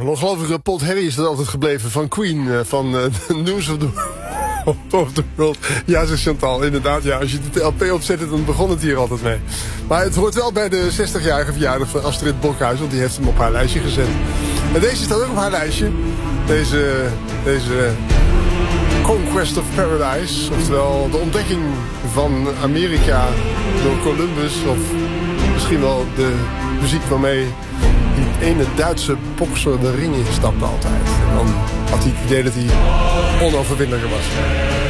Een ongelofelijke pot herrie is dat altijd gebleven van Queen, van News of the World. Ja, zegt Chantal, inderdaad. Ja, als je de LP opzet, dan begon het hier altijd mee. Maar het hoort wel bij de 60-jarige verjaardag van Astrid Blokhuis, want die heeft hem op haar lijstje gezet. En deze staat ook op haar lijstje. Deze Conquest of Paradise, oftewel de ontdekking van Amerika door Columbus, of misschien wel de muziek waarmee die ene Duitse bokser de ring instapte altijd. En dan had hij het idee dat hij onoverwinnelijker was.